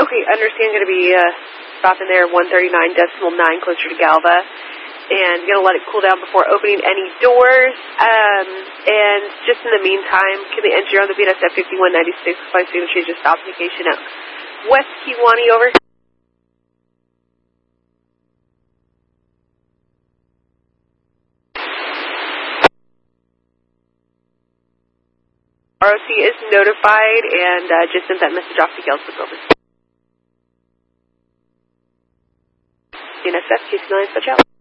Okay, understand going to be stopping there 139.9 closer to Galva, and going to let it cool down before opening any doors. And just in the meantime, can the engineer on the BNSF 5196 flight signal change of stop indication at West Kiwani, over? ROC is notified and just sent that message off to Galesburg, over. BNSF, case 9, switch out.